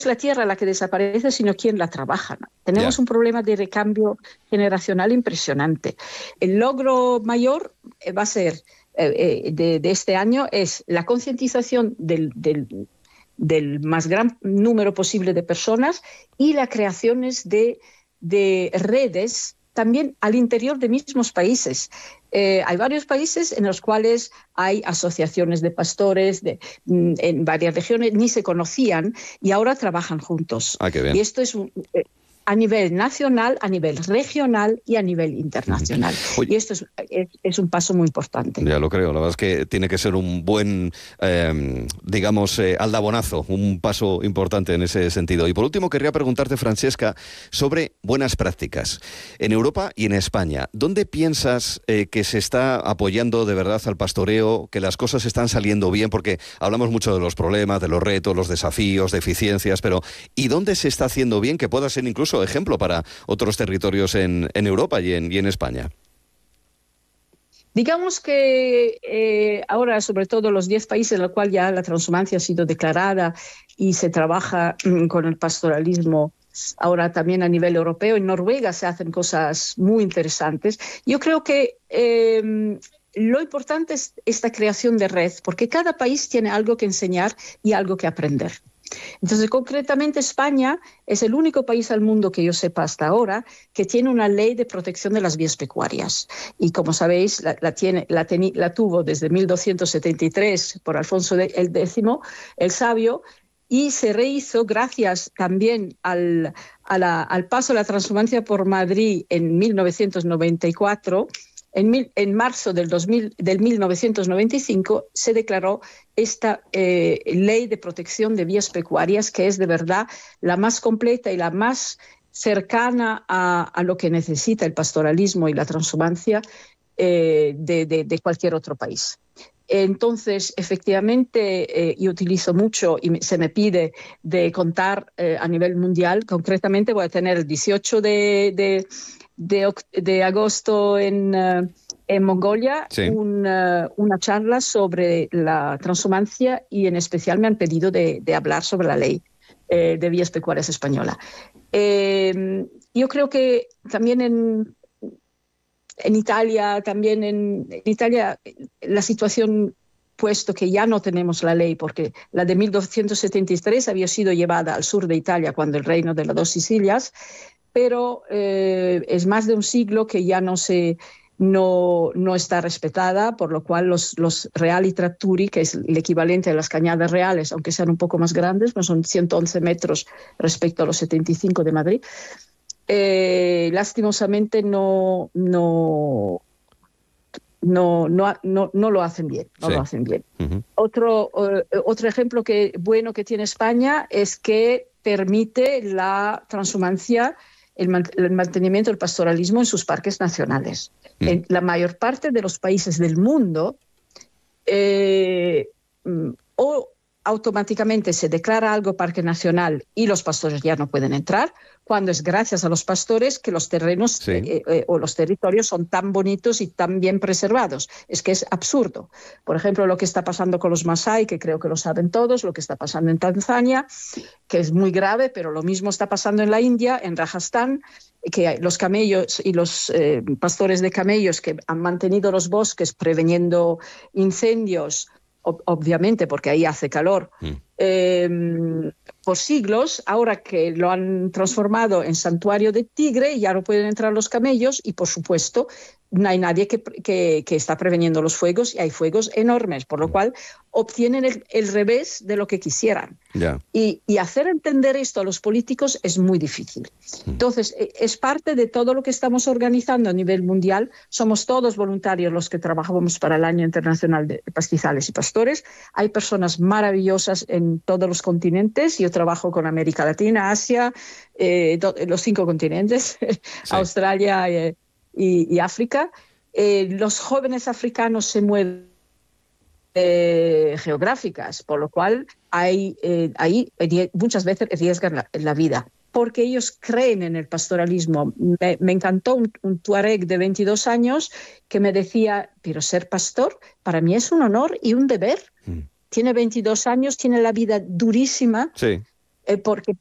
la tierra la que desaparece, sino quien la trabaja, ¿no? Tenemos un problema de recambio generacional impresionante. El logro mayor va a ser de este año es la concientización del más gran número posible de personas y la creación de redes también al interior de mismos países. Hay varios países en los cuales hay asociaciones de pastores en varias regiones, ni se conocían y ahora trabajan juntos. Qué bien. Y esto es a nivel nacional, a nivel regional y a nivel internacional. Oye, y esto es un paso muy importante. Ya lo creo, la verdad es que tiene que ser un buen, aldabonazo, un paso importante en ese sentido. Y por último, querría preguntarte, Francesca, sobre buenas prácticas. En Europa y en España, ¿dónde piensas que se está apoyando de verdad al pastoreo, que las cosas están saliendo bien? Porque hablamos mucho de los problemas, de los retos, los desafíos, deficiencias, pero ¿y dónde se está haciendo bien que pueda ser incluso ejemplo para otros territorios en Europa y en España? Digamos que ahora, sobre todo los 10 países en los cuales ya la transhumancia ha sido declarada y se trabaja con el pastoralismo, ahora también a nivel europeo, en Noruega se hacen cosas muy interesantes. Yo creo que lo importante es esta creación de red, porque cada país tiene algo que enseñar y algo que aprender. Entonces, concretamente, España es el único país al mundo que yo sepa hasta ahora que tiene una ley de protección de las vías pecuarias. Y como sabéis, la tuvo desde 1273 por Alfonso X, el Sabio, y se rehizo gracias también al paso de la transhumancia por Madrid en 1994. En marzo del 1995 se declaró esta ley de protección de vías pecuarias, que es de verdad la más completa y la más cercana a lo que necesita el pastoralismo y la transhumancia de cualquier otro país. Entonces, efectivamente, yo utilizo mucho y se me pide de contar a nivel mundial. Concretamente voy a tener el 18 de agosto en Mongolia, sí, una charla sobre la transhumancia y en especial me han pedido de hablar sobre la ley de vías pecuarias española. Yo creo que también en Italia, la situación, puesto que ya no tenemos la ley, porque la de 1273 había sido llevada al sur de Italia cuando el reino de las dos Sicilias, pero es más de un siglo que ya no está respetada, por lo cual los reali tratturi, que es el equivalente a las cañadas reales, aunque sean un poco más grandes, no son 111 metros respecto a los 75 de Madrid, lastimosamente no lo hacen bien. Lo hacen bien. Uh-huh. Otro ejemplo bueno que tiene España es que permite la transhumancia, el mantenimiento del pastoralismo en sus parques nacionales. En la mayor parte de los países del mundo, o automáticamente se declara algo parque nacional y los pastores ya no pueden entrar, cuando es gracias a los pastores que los terrenos o los territorios son tan bonitos y tan bien preservados. Es que es absurdo. Por ejemplo, lo que está pasando con los Masái, que creo que lo saben todos, lo que está pasando en Tanzania, que es muy grave, pero lo mismo está pasando en la India, en Rajastán, que los camellos y los pastores de camellos que han mantenido los bosques preveniendo incendios, obviamente porque ahí hace calor, por siglos, ahora que lo han transformado en santuario de tigre, ya no pueden entrar los camellos y, por supuesto, no hay nadie que está preveniendo los fuegos y hay fuegos enormes, por lo cual obtienen el revés de lo que quisieran. Yeah. Y hacer entender esto a los políticos es muy difícil. Entonces, es parte de todo lo que estamos organizando a nivel mundial. Somos todos voluntarios los que trabajamos para el Año Internacional de Pastizales y Pastores. Hay personas maravillosas en todos los continentes. Yo trabajo con América Latina, Asia, los 5 continentes, sí. Australia y África. Los jóvenes africanos se mueven geográficas, por lo cual ahí muchas veces arriesgan la vida, porque ellos creen en el pastoralismo. Me encantó un tuareg de 22 años que me decía, pero ser pastor para mí es un honor y un deber. Tiene 22 años, tiene la vida durísima. Sí. porque